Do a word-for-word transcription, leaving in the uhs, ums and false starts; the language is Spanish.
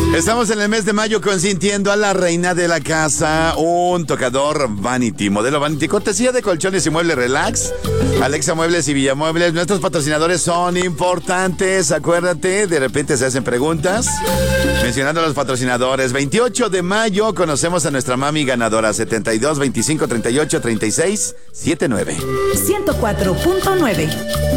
Estamos en el mes de mayo consintiendo a la reina de la casa, un tocador Vanity, modelo Vanity, cortesía de Colchones y Muebles Relax, Alexa Muebles y Villamuebles. Nuestros patrocinadores son importantes, acuérdate, de repente se hacen preguntas. Mencionando a los patrocinadores, veintiocho de mayo conocemos a nuestra mami ganadora, setenta y dos, veinticinco, treinta y ocho, treinta y seis, setenta y nueve. ciento cuatro punto nueve.